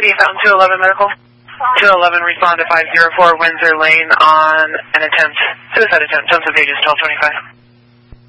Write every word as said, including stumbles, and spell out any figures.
City, Fountain two eleven Medical. two eleven, respond to five zero four Windsor Lane on an attempt, suicide attempt, Johnson Pages, twelve twenty-five.